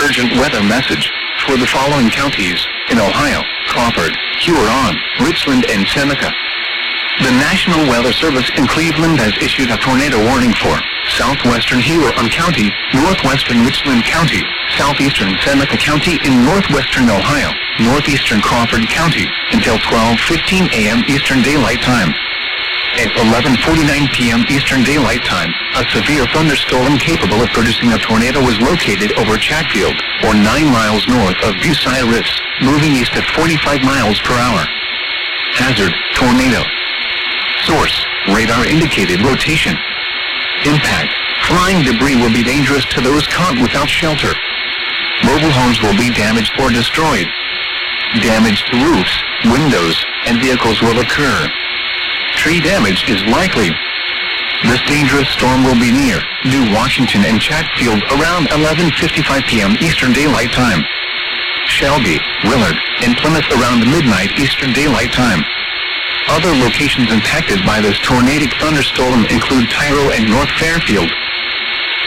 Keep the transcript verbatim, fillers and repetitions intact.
urgent weather message for the following counties in Ohio: Crawford, Huron, Richland, and Seneca. The National Weather Service in Cleveland has issued a tornado warning for southwestern Huron County, northwestern Richland County, southeastern Seneca County in northwestern Ohio, northeastern Crawford County, until twelve fifteen a m Eastern Daylight Time. At eleven forty-nine p m Eastern Daylight Time, a severe thunderstorm capable of producing a tornado was located over Chatfield, or nine miles north of Bucyrus, moving east at forty-five miles per hour. Hazard: tornado. Source: radar indicated rotation. Impact: flying debris will be dangerous to those caught without shelter. Mobile homes will be damaged or destroyed. Damage to roofs, windows, and vehicles will occur. Tree damage is likely. This dangerous storm will be near New Washington and Chatfield around eleven fifty-five p m Eastern Daylight Time. Shelby, Willard, and Plymouth around midnight Eastern Daylight Time. Other locations impacted by this tornadic thunderstorm include Tyro and North Fairfield,